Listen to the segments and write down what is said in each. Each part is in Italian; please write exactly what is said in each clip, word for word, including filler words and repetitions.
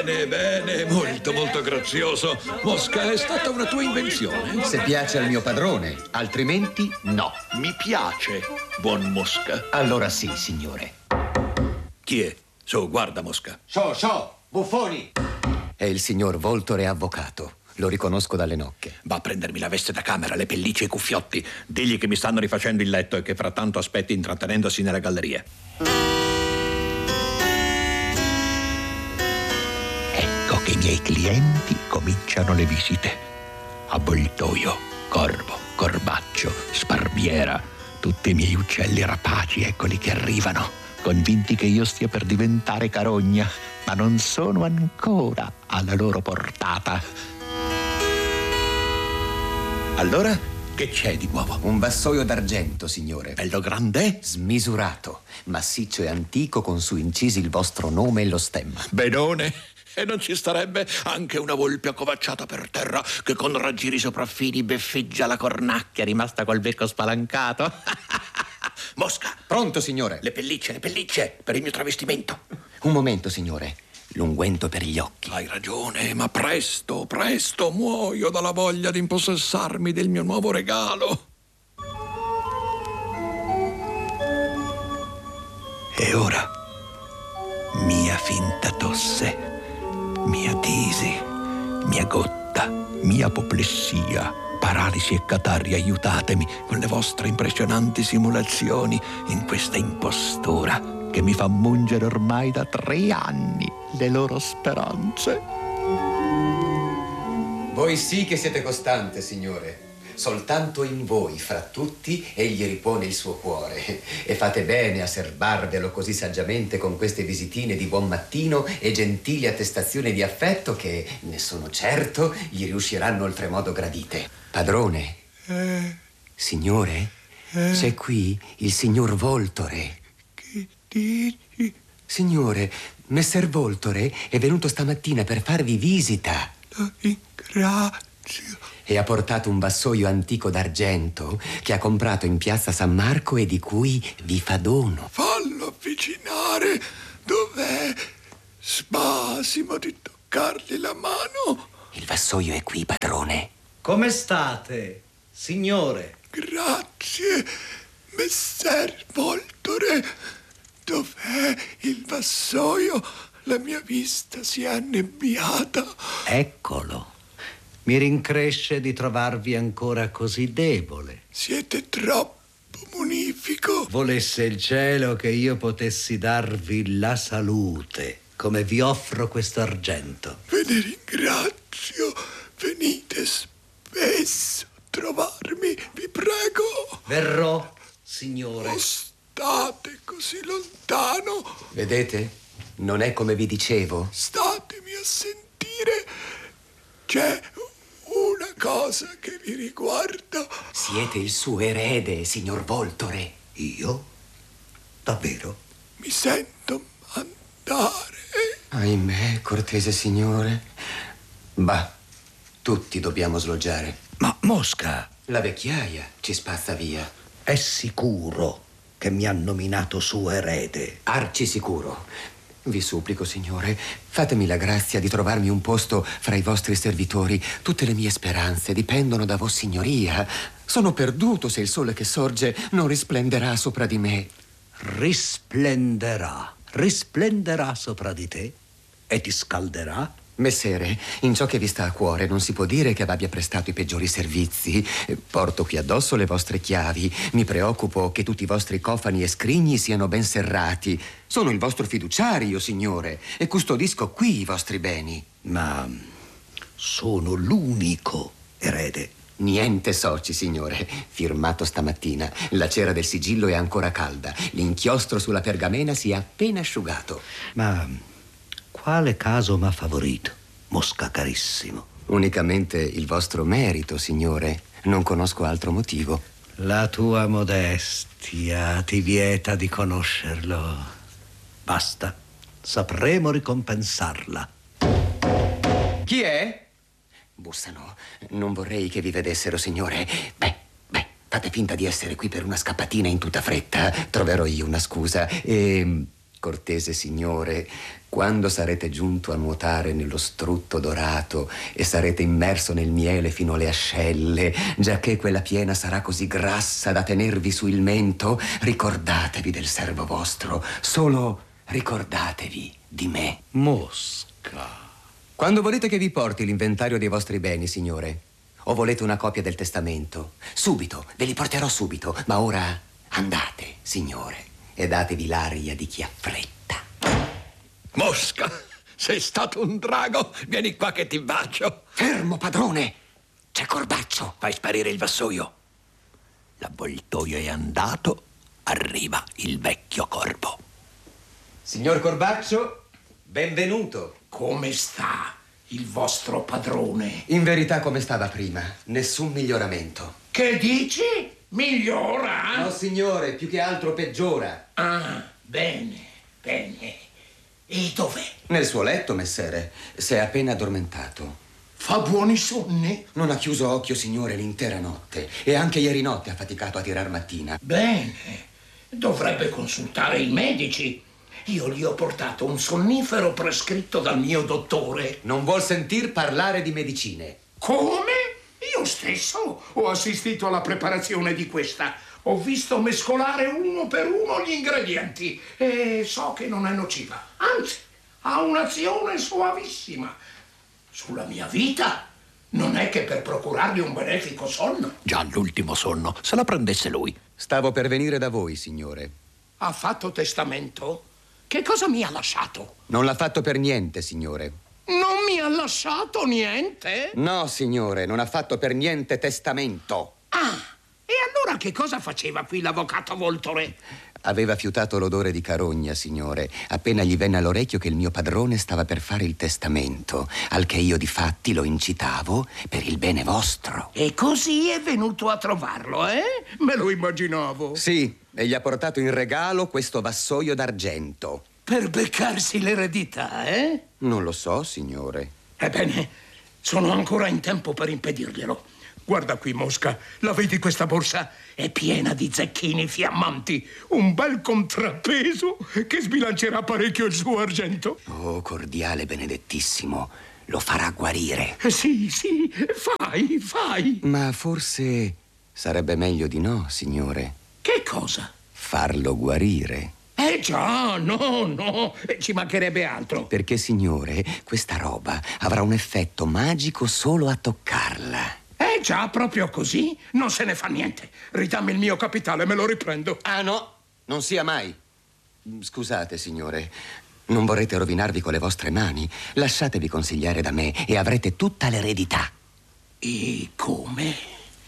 Bene, bene, molto, molto grazioso. Mosca, è stata una tua invenzione? Se piace al mio padrone, altrimenti no. Mi piace, buon Mosca. Allora sì, signore. Chi è? Su, guarda, Mosca. Sciò, sciò, buffoni! È il signor Voltore avvocato. Lo riconosco dalle nocche. Va a prendermi la veste da camera, le pellicce e i cuffiotti. Digli che mi stanno rifacendo il letto e che frattanto aspetti intrattenendosi nella galleria. Ecco che i miei clienti cominciano le visite. Avvoltoio, corvo, corbaccio, sparviera, tutti i miei uccelli rapaci, eccoli che arrivano, convinti che io stia per diventare carogna, ma non sono ancora alla loro portata. Allora, che c'è di nuovo? Un vassoio d'argento, signore. Bello grande? Smisurato, massiccio e antico, con su incisi il vostro nome e lo stemma. Benone. E non ci starebbe anche una volpe accovacciata per terra che con raggiri sopraffini beffeggia la cornacchia rimasta col becco spalancato? Mosca! Pronto, signore. Le pellicce, le pellicce, per il mio travestimento. Un momento, signore. L'unguento per gli occhi. Hai ragione, ma presto, presto, muoio dalla voglia di impossessarmi del mio nuovo regalo. E ora, mia finta tosse, mia tisi, mia gotta, mia apoplessia, paralisi e catarri, aiutatemi con le vostre impressionanti simulazioni in questa impostura che mi fa mungere ormai da tre anni le loro speranze. Voi sì che siete costante, signore. Soltanto in voi, fra tutti, egli ripone il suo cuore. E fate bene a serbarvelo così saggiamente con queste visitine di buon mattino e gentili attestazioni di affetto che, ne sono certo, gli riusciranno oltremodo gradite. Padrone, Eh, signore, eh. c'è qui il signor Voltore. Che dici? Signore, messer Voltore è venuto stamattina per farvi visita. Lo ringrazio. E ha portato un vassoio antico d'argento che ha comprato in piazza San Marco e di cui vi fa dono. Fallo avvicinare. Dov'è? Spasimo di toccargli la mano. Il vassoio è qui, padrone. Come state, signore? Grazie, messer Voltore. Dov'è il vassoio? La mia vista si è annebbiata. Eccolo. Mi rincresce di trovarvi ancora così debole. Siete troppo munifico. Volesse il cielo che io potessi darvi la salute, come vi offro questo argento. Ve ne ringrazio. Venite spesso a trovarmi, vi prego. Verrò, signore. Non state così lontano. Vedete? Non è come vi dicevo. Statemi a sentire. C'è una cosa che vi riguarda. Siete il suo erede, signor Voltore. Io? Davvero? Mi sento andare. Ahimè, cortese signore. Bah, tutti dobbiamo sloggiare. Ma Mosca La vecchiaia ci spazza via. è sicuro che mi ha nominato suo erede? Arci sicuro. Vi supplico, signore, fatemi la grazia di trovarmi un posto fra i vostri servitori. Tutte le mie speranze dipendono da vossignoria. Sono perduto se il sole che sorge non risplenderà sopra di me. Risplenderà, risplenderà sopra di te e ti scalderà. Messere, in ciò che vi sta a cuore non si può dire che abbia prestato i peggiori servizi. Porto qui addosso le vostre chiavi. Mi preoccupo che tutti i vostri cofani e scrigni siano ben serrati. Sono il vostro fiduciario, signore, e custodisco qui i vostri beni. Ma sono l'unico erede. Niente soci, signore. Firmato stamattina. La cera del sigillo è ancora calda. L'inchiostro sulla pergamena si è appena asciugato. Ma quale caso m'ha favorito, Mosca carissimo? Unicamente il vostro merito, signore. Non conosco altro motivo. La tua modestia ti vieta di conoscerlo. Basta, sapremo ricompensarla. Chi è? Bussano. Non vorrei che vi vedessero, signore. Beh, beh, fate finta di essere qui per una scappatina in tutta fretta. Troverò io una scusa. E Cortese signore, quando sarete giunto a nuotare nello strutto dorato e sarete immerso nel miele fino alle ascelle, giacché quella piena sarà così grassa da tenervi su il mento, ricordatevi del servo vostro, solo ricordatevi di me. Mosca. Quando volete che vi porti l'inventario dei vostri beni, signore? O volete una copia del testamento? Subito, ve li porterò subito, ma ora andate, signore, e datevi l'aria di chi ha fretta. Mosca, sei stato un drago? Vieni qua che ti bacio. Fermo, padrone! C'è Corbaccio. Fai sparire il vassoio. L'avvoltoio è andato, arriva il vecchio corvo. Signor Corbaccio, benvenuto. Come sta il vostro padrone? In verità come stava prima, nessun miglioramento. Che dici? Migliora? No, signore, più che altro peggiora. Ah, bene, bene. E dov'è? Nel suo letto, messere. Si è appena addormentato. Fa buoni sonni? Non ha chiuso occhio, signore, l'intera notte. E anche ieri notte ha faticato a tirar mattina. Bene. Dovrebbe consultare i medici. Io gli ho portato un sonnifero prescritto dal mio dottore. Non vuol sentir parlare di medicine. Come? Io stesso ho assistito alla preparazione di questa. Ho visto mescolare uno per uno gli ingredienti e so che non è nociva. Anzi, ha un'azione suavissima. Sulla mia vita non è che per procurargli un benefico sonno. Già l'ultimo sonno, se la prendesse lui. Stavo per venire da voi, signore. Ha fatto testamento? Che cosa mi ha lasciato? Non l'ha fatto per niente, signore. Non mi ha lasciato niente? No, signore, non ha fatto per niente testamento. Ah, e allora che cosa faceva qui l'avvocato Voltore? Aveva fiutato l'odore di carogna, signore, appena gli venne all'orecchio che il mio padrone stava per fare il testamento, al che io difatti lo incitavo per il bene vostro. E così è venuto a trovarlo, eh? Me lo immaginavo. Sì, e gli ha portato in regalo questo vassoio d'argento. Per beccarsi l'eredità, eh? Non lo so, signore. Ebbene, sono ancora in tempo per impedirglielo. Guarda qui, Mosca, la vedi questa borsa? È piena di zecchini fiammanti, un bel contrappeso che sbilancerà parecchio il suo argento. Oh, cordiale benedettissimo, lo farà guarire. Eh, sì, sì, fai, fai. Ma forse sarebbe meglio di no, signore. Che cosa? Farlo guarire. Eh già, no, no, ci mancherebbe altro. Perché, signore, questa roba avrà un effetto magico solo a toccarla. Eh già, proprio così? Non se ne fa niente. Ridammi il mio capitale, me lo riprendo. Ah, no, non sia mai. Scusate, signore, non vorrete rovinarvi con le vostre mani. Lasciatevi consigliare da me e avrete tutta l'eredità. E come?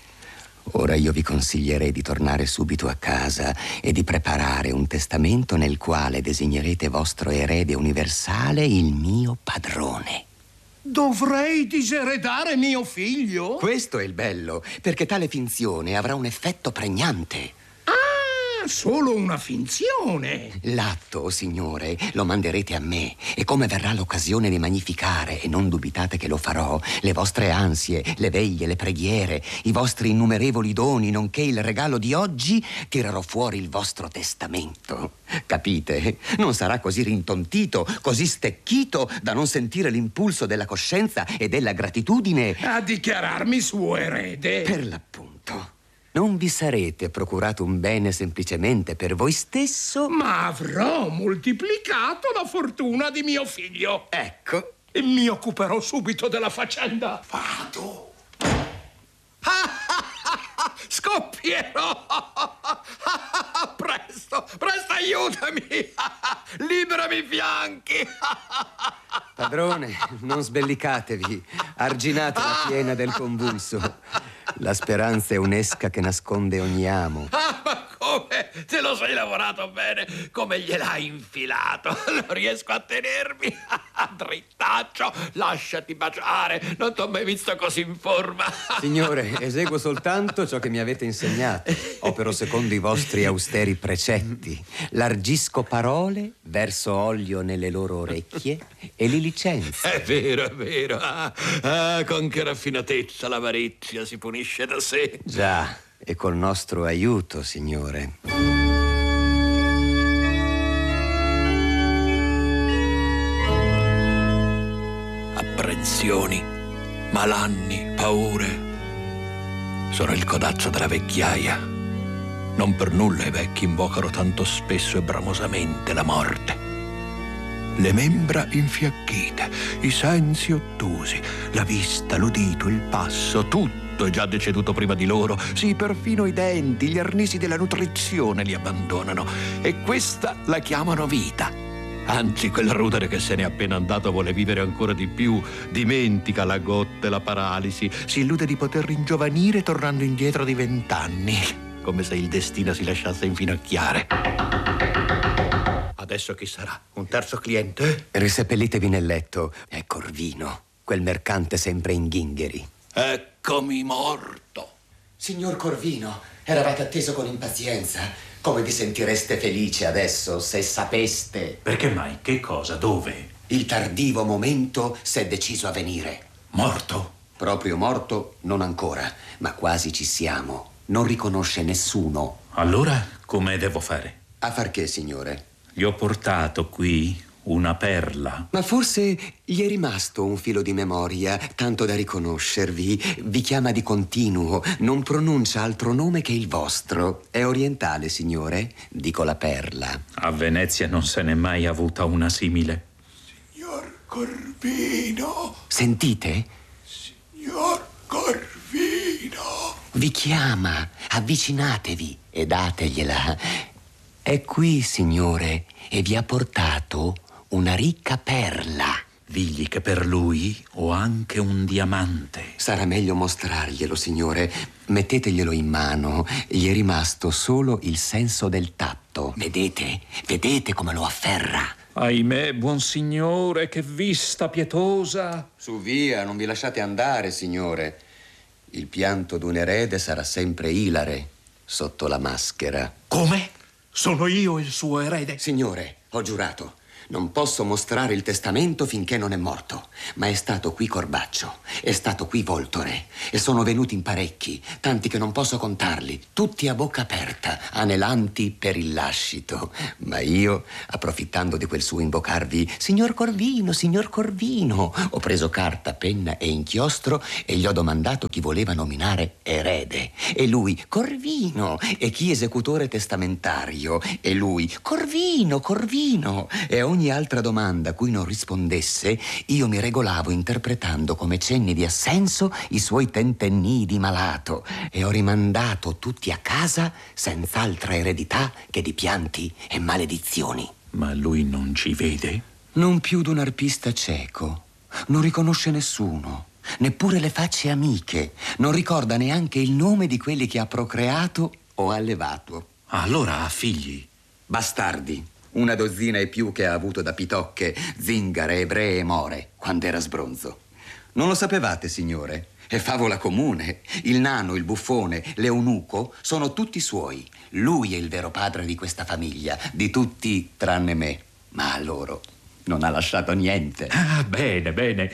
Ora io vi consiglierei di tornare subito a casa e di preparare un testamento nel quale designerete vostro erede universale il mio padrone. Dovrei diseredare mio figlio? Questo è il bello, perché tale finzione avrà un effetto pregnante. Ah, solo una finzione. L'atto, signore, lo manderete a me e come verrà l'occasione di magnificare, e non dubitate che lo farò, le vostre ansie, le veglie, le preghiere, i vostri innumerevoli doni, nonché il regalo di oggi, tirerò fuori il vostro testamento. Capite? Non sarà così rintontito, così stecchito da non sentire l'impulso della coscienza e della gratitudine A dichiararmi suo erede. per l'appunto. Non vi sarete procurato un bene semplicemente per voi stesso? Ma avrò moltiplicato la fortuna di mio figlio. Ecco. E mi occuperò subito della faccenda. Vado. Scoppierò! Presto, presto, aiutami! Liberami i fianchi! Padrone, non sbellicatevi. Arginate la piena del convulso. La speranza è un'esca che nasconde ogni amo. Ah, ma come? Te lo sei lavorato bene? Come gliel'hai infilato? Non riesco a tenermi. Drittaccio, lasciati baciare. Non t'ho mai visto così in forma. Signore, eseguo soltanto ciò che mi avete insegnato. Opero secondo i vostri austeri precetti. Largisco parole, verso olio nelle loro orecchie e li licenzio. È vero, è vero. Ah, ah, con che raffinatezza l'avarizia si punisce da sé. Già, e col nostro aiuto, signore. afflizioni, malanni, paure. Sono il codazzo della vecchiaia. Non per nulla i vecchi invocano tanto spesso e bramosamente la morte. Le membra infiacchite, i sensi ottusi, la vista, l'udito, il passo, tutto è già deceduto prima di loro. Sì, perfino i denti, gli arnesi della nutrizione li abbandonano. E questa la chiamano vita. Anzi, quel rudere che se n'è appena andato vuole vivere ancora di più. Dimentica la gotta e la paralisi. Si illude di poter ringiovanire tornando indietro di vent'anni, come se il destino si lasciasse infinocchiare. Adesso chi sarà? Un terzo cliente? Riseppellitevi nel letto. È Corvino, quel mercante sempre in ghingheri. Eccomi morto. Signor Corvino, eravate atteso con impazienza. Come vi sentireste felice adesso se sapeste? Perché mai? Che cosa? Dove? Il tardivo momento s'è deciso a venire. Morto? Proprio morto? Non ancora, ma quasi ci siamo. Non riconosce nessuno. Allora, come devo fare? A far che, signore? Gli ho portato qui una perla. Ma forse gli è rimasto un filo di memoria, tanto da riconoscervi. Vi chiama di continuo, non pronuncia altro nome che il vostro. È orientale, signore? Dico la perla. A Venezia non se n'è mai avuta una simile. Signor Corvino. Sentite? Signor Corvino. Vi chiama, avvicinatevi e dategliela. È qui, signore, e vi ha portato una ricca perla. Digli che per lui ho anche un diamante. Sarà meglio mostrarglielo, signore. Metteteglielo in mano. Gli è rimasto solo il senso del tatto. Vedete? Vedete come lo afferra? Ahimè, buon signore, che vista pietosa. Su via, non vi lasciate andare, signore. Il pianto d'un erede sarà sempre ilare sotto la maschera. Come? Sono io il suo erede? Signore, ho giurato. Non posso mostrare il testamento finché non è morto. Ma è stato qui Corbaccio, è stato qui Voltore. E sono venuti in parecchi, tanti che non posso contarli. Tutti a bocca aperta, anelanti per il lascito. Ma io, approfittando di quel suo invocarvi, signor Corvino, signor Corvino, ho preso carta, penna e inchiostro e gli ho domandato chi voleva nominare erede. E lui, Corvino. E chi esecutore testamentario. E lui, Corvino, Corvino. E ogni altra domanda a cui non rispondesse, io mi regolavo interpretando come cenni di assenso i suoi tentennii di malato e ho rimandato tutti a casa senza altra eredità che di pianti e maledizioni. Ma lui non ci vede? Non più d'un arpista cieco. Non riconosce nessuno, neppure le facce amiche. Non ricorda neanche il nome di quelli che ha procreato o allevato. Allora ha figli? Bastardi. Una dozzina e più che ha avuto da pitocche, zingare, ebree e more, quando era sbronzo. Non lo sapevate, signore? È favola comune. Il nano, il buffone, l'eunuco sono tutti suoi. Lui è il vero padre di questa famiglia, di tutti tranne me. Ma a loro non ha lasciato niente. Ah, bene, bene.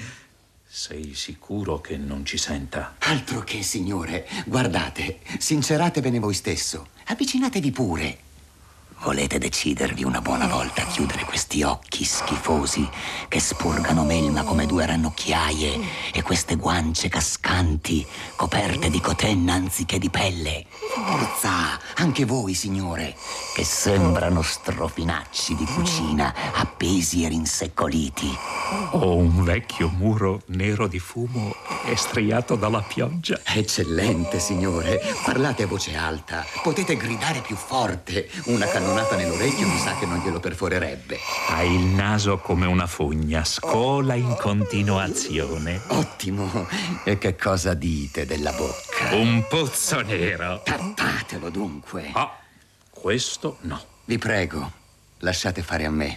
Sei sicuro che non ci senta? Altro che, signore. Guardate, sinceratevene voi stesso. Avvicinatevi pure. Volete decidervi una buona volta a chiudere questi occhi schifosi che spurgano melma come due ranocchiaie e queste guance cascanti coperte di cotenna anziché di pelle? Forza, anche voi, signore, che sembrano strofinacci di cucina appesi e rinseccoliti. Ho un vecchio muro nero di fumo e striato dalla pioggia. Eccellente, signore. Parlate a voce alta. Potete gridare più forte. Una cannonata nell'orecchio mi sa che non glielo perforerebbe. Hai il naso come una fogna, scola in continuazione. Ottimo. E che cosa dite della bocca? Un pozzo nero. Tappatelo dunque. Ah, questo no. Vi prego, lasciate fare a me.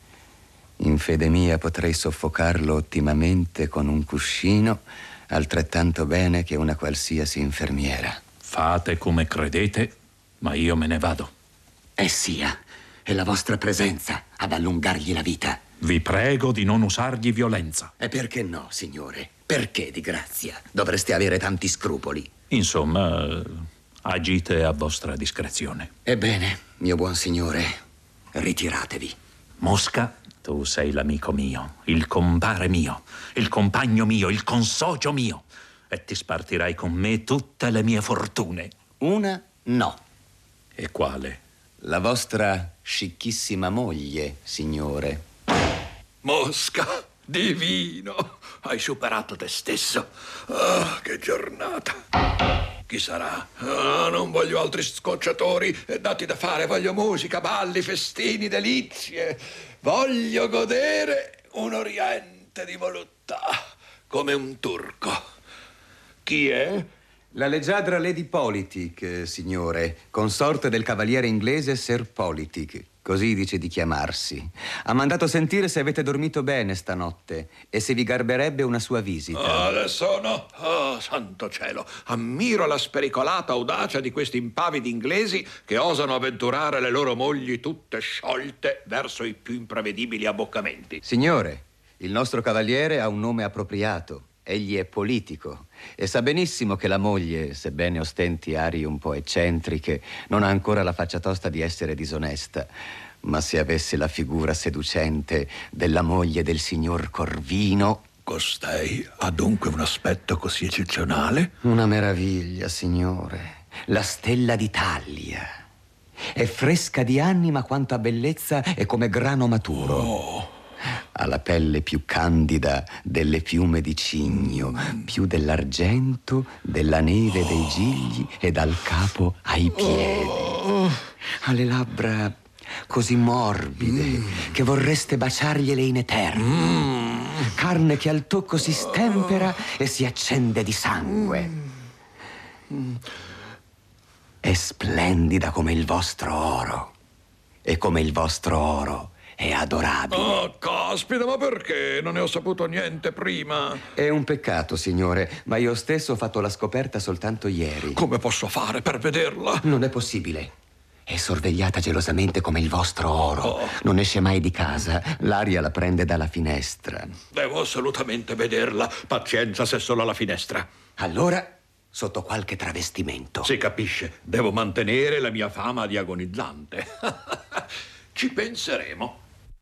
In fede mia potrei soffocarlo ottimamente con un cuscino, altrettanto bene che una qualsiasi infermiera. Fate come credete, ma io me ne vado. E sia, è la vostra presenza ad allungargli la vita. Vi prego di non usargli violenza. E perché no, signore? Perché, di grazia, dovreste avere tanti scrupoli? Insomma, agite a vostra discrezione. Ebbene, mio buon signore, ritiratevi. Mosca Tu sei l'amico mio, il compare mio, il compagno mio, il consocio mio, e ti spartirai con me tutte le mie fortune. Una no. E quale? La vostra scicchissima moglie, signore. Mosca, divino, hai superato te stesso. Ah, che giornata. Chi sarà? Ah, non voglio altri scocciatori e dati da fare. Voglio musica, balli, festini, delizie. Voglio godere un oriente di voluttà, come un turco. Chi è? La leggiadra Lady Politic, signore, consorte del cavaliere inglese Sir Politic, così dice di chiamarsi. Ha mandato sentire se avete dormito bene stanotte e se vi garberebbe una sua visita. Ah, adesso no. Oh, santo cielo. Ammiro la spericolata audacia di questi impavidi inglesi che osano avventurare le loro mogli tutte sciolte verso i più imprevedibili abboccamenti. Signore, il nostro cavaliere ha un nome appropriato. Egli è politico e sa benissimo che la moglie, sebbene ostenti arie un po' eccentriche, non ha ancora la faccia tosta di essere disonesta. Ma se avesse la figura seducente della moglie del signor Corvino... Costei ha dunque un aspetto così eccezionale? Una meraviglia, signore. La stella d'Italia. È fresca di anima quanto a bellezza e come grano maturo. Oh. Ha la pelle più candida delle piume di cigno, più dell'argento, della neve dei gigli e dal capo ai piedi. Ha le labbra così morbide mm. che vorreste baciargliele in eterno. Mm. Carne che al tocco si stempera e si accende di sangue. Mm. È splendida come il vostro oro e come il vostro oro è adorabile. Oh, caspita, ma perché? Non ne ho saputo niente prima. È un peccato, signore, ma io stesso ho fatto la scoperta soltanto ieri. Come posso fare per vederla? Non è possibile. È sorvegliata gelosamente come il vostro oro. Oh. Non esce mai di casa. L'aria la prende dalla finestra. Devo assolutamente vederla. Pazienza se solo alla finestra. Allora, sotto qualche travestimento. Si capisce. Devo mantenere la mia fama di agonizzante. Ci penseremo.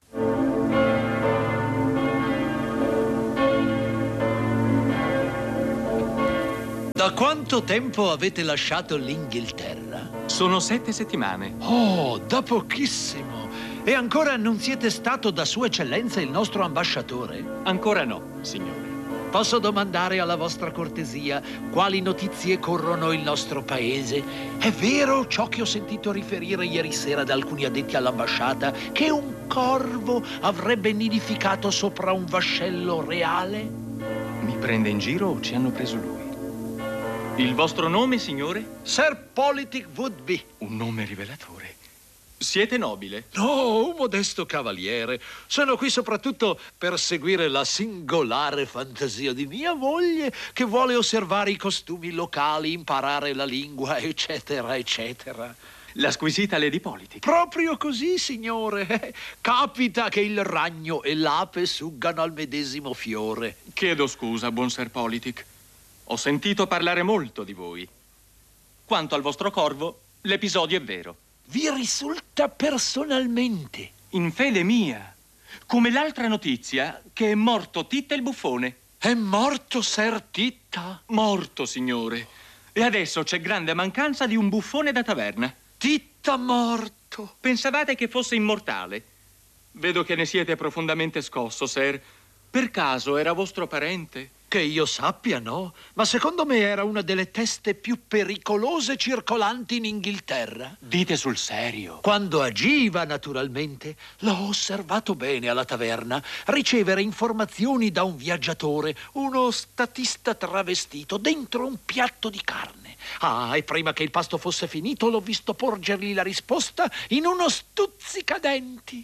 Da quanto tempo avete lasciato l'Inghilterra? Sono sette settimane. Oh, da pochissimo. E ancora non siete stato da Sua Eccellenza il nostro ambasciatore? Ancora no, signore. Posso domandare alla vostra cortesia quali notizie corrono il nostro paese? È vero ciò che ho sentito riferire ieri sera da alcuni addetti all'ambasciata, che un corvo avrebbe nidificato sopra un vascello reale? Mi prende in giro o ci hanno preso lui? Il vostro nome, signore? Sir Politic Woodby. Un nome rivelatore. Siete nobile? No, un modesto cavaliere. Sono qui soprattutto per seguire la singolare fantasia di mia moglie, che vuole osservare i costumi locali, imparare la lingua, eccetera, eccetera. La squisita Lady Politic. Proprio così, signore. Capita che il ragno e l'ape suggano al medesimo fiore. Chiedo scusa, buon Sir Politic. Ho sentito parlare molto di voi. Quanto al vostro corvo, l'episodio è vero. Vi risulta personalmente? In fede mia. Come l'altra notizia che è morto Titta il buffone. È morto Sir Titta? Morto, signore. E adesso c'è grande mancanza di un buffone da taverna. Titta morto? Pensavate che fosse immortale? Vedo che ne siete profondamente scosso, Sir. Per caso era vostro parente? Che io sappia, no. Ma secondo me era una delle teste più pericolose circolanti in Inghilterra. Dite sul serio? Quando agiva, naturalmente. L'ho osservato bene alla taverna. Ricevere informazioni da un viaggiatore, uno statista travestito, dentro un piatto di carne. Ah, e prima che il pasto fosse finito, l'ho visto porgergli la risposta in uno stuzzicadenti.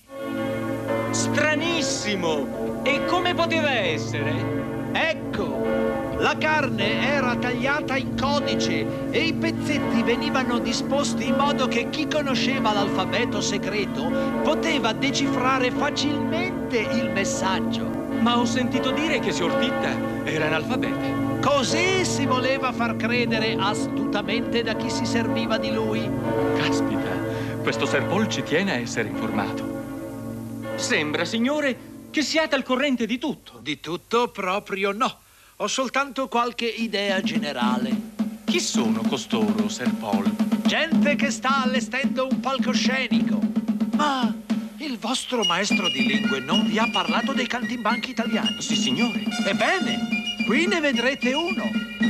Stranissimo! E come poteva essere? Ecco, la carne era tagliata in codice e i pezzetti venivano disposti in modo che chi conosceva l'alfabeto segreto poteva decifrare facilmente il messaggio. Ma ho sentito dire che Signor Titta era analfabeta. Così si voleva far credere astutamente da chi si serviva di lui. Caspita, questo Sir Paul ci tiene a essere informato. Sembra, signore, che siate al corrente di tutto. Di tutto proprio no. Ho soltanto qualche idea generale. Chi sono costoro, Sir Paul? Gente che sta allestendo un palcoscenico. Ma il vostro maestro di lingue non vi ha parlato dei cantimbanchi italiani? Sì, signore. Ebbene, qui ne vedrete uno.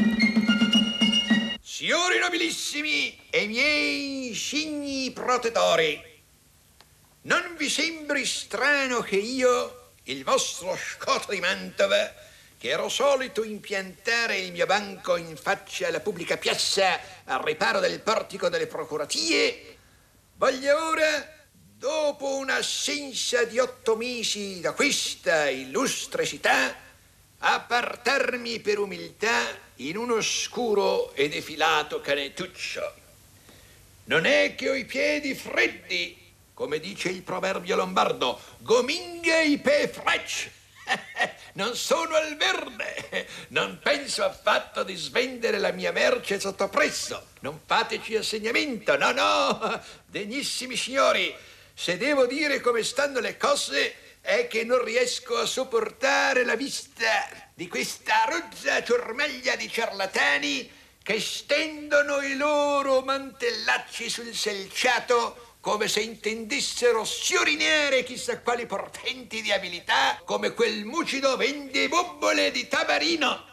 Signori nobilissimi e miei insigni protettori, non vi sembri strano che io, il vostro Scoto di Mantova, che ero solito impiantare il mio banco in faccia alla pubblica piazza al riparo del portico delle procuratie, voglia ora, dopo un'assenza di otto mesi da questa illustre città, appartarmi per umiltà in un oscuro e defilato canetuccio. Non è che ho i piedi freddi, come dice il proverbio lombardo, gominga i pe frecce. Non sono al verde, non penso affatto di svendere la mia merce sotto prezzo. Non fateci assegnamento, no, no, degnissimi signori, se devo dire come stanno le cose è che non riesco a sopportare la vista di questa rozza ciurmaglia di ciarlatani che stendono i loro mantellacci sul selciato come se intendessero sciorinare chissà quali portenti di abilità, come quel mucido vendebobbole di Tabarino.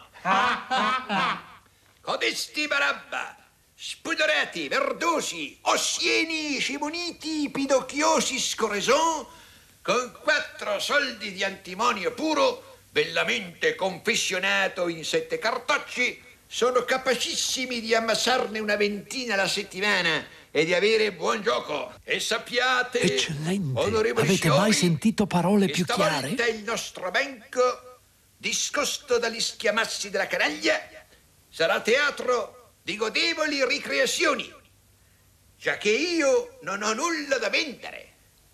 Codesti barabba, spudorati, verdosi, ossieni, scimuniti, pidocchiosi scoreson, con quattro soldi di antimonio puro, bellamente confessionato in sette cartocci, sono capacissimi di ammassarne una ventina alla settimana e di avere buon gioco. E sappiate, Eccellente, onorevoli avete signori, mai sentito parole che più chiare? stavolta il nostro banco, discosto dagli schiamassi della canaglia, sarà teatro di godevoli ricreazioni, già che io non ho nulla da vendere,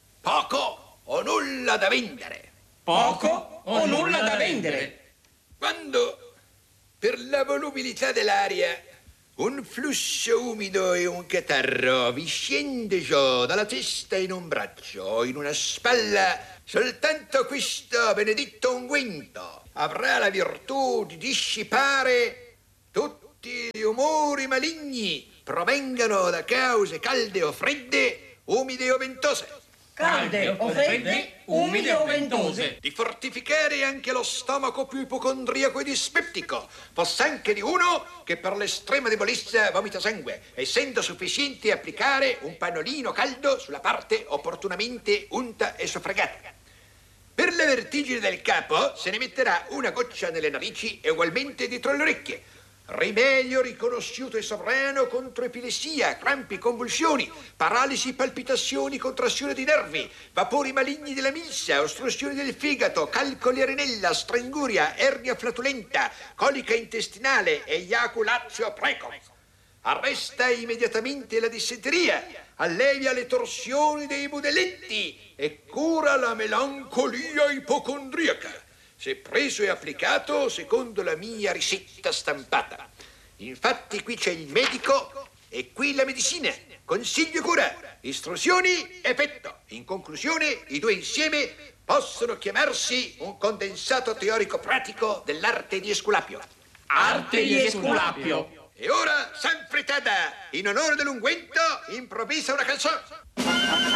poco o nulla da vendere. Poco o nulla da vendere. Quando, per la volubilità dell'aria, un flusso umido e un catarro vi scende giù dalla testa in un braccio o in una spalla, soltanto questo benedetto unguento avrà la virtù di dissipare tutti gli umori maligni, provengano da cause calde o fredde, umide o ventose. Calde o fredde, umide o ventose. Di fortificare anche lo stomaco più ipocondriaco e dispeptico, foss'anche di uno che per l'estrema debolezza vomita sangue, essendo sufficiente applicare un pannolino caldo sulla parte opportunamente unta e soffragata. Per la vertigine del capo se ne metterà una goccia nelle narici e ugualmente dietro le orecchie. Rimedio riconosciuto e sovrano contro epilessia, crampi, convulsioni, paralisi, palpitazioni, contrazione di nervi, vapori maligni della milza, ostruzioni del fegato, calcoli a renella, stranguria, ernia flatulenta, colica intestinale e eiaculazio precoce. Arresta immediatamente la dissenteria, allevia le torsioni dei budelletti e cura la melancolia ipocondriaca, se preso e applicato secondo la mia ricetta stampata. Infatti qui c'è il medico e qui la medicina. Consiglio e cura, istruzioni, effetto. In conclusione, i due insieme possono chiamarsi un condensato teorico-pratico dell'arte di Esculapio. Arte di Esculapio. E ora, San Fritada, in onore dell'unguento, improvvisa una canzone.